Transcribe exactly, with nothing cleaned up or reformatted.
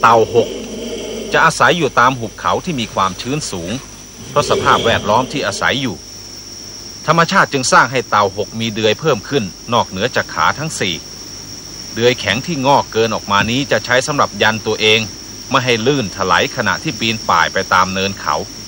เต่าหกจะอาศัยอยู่ตามหุบเขาที่มีความชื้นสูงเพราะสภาพแวดล้อมที่อาศัยอยู่ธรรมชาติจึงสร้างให้เต่าหกมีเดือยเพิ่มขึ้นนอกเหนือจากขาทั้งสี่เดือยแข็งที่งอกเกินออกมานี้จะใช้สำหรับยันตัวเองไม่ให้ลื่นถลายขณะที่ปีนป่ายไปตามเนินเขา